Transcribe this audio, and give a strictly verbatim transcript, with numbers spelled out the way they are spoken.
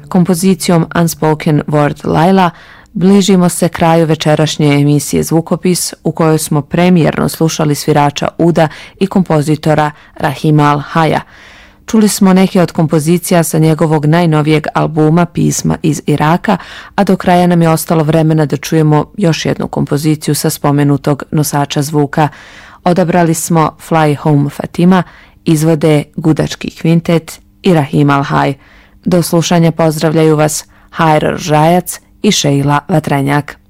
Kompozicijom Unspoken Word Laila bližimo se kraju večerašnje emisije Zvukopis u kojoj smo premijerno slušali svirača uda i kompozitora Rahima Al-Haya. Čuli smo neke od kompozicija sa njegovog najnovijeg albuma Pisma iz Iraka, a do kraja nam je ostalo vremena da čujemo još jednu kompoziciju sa spomenutog nosača zvuka. Odabrali smo Fly Home Fatima, izvode Gudački kvintet i Rahim Al-Hay. Do slušanja pozdravljaju vas Hajr Žajac i Šejla Vatrenjak.